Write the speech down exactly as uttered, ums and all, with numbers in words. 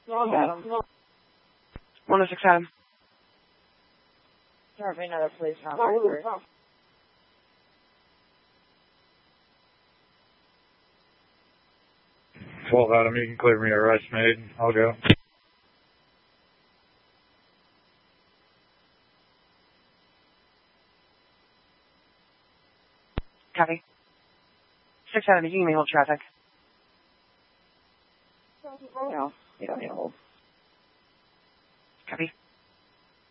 Adam. one oh six Adam. Sorry, another police officer. twelve Adam, you can clear me arrest made. I'll go. Copy. six Adam, you can give me hold traffic. No, you don't need to hold. Copy.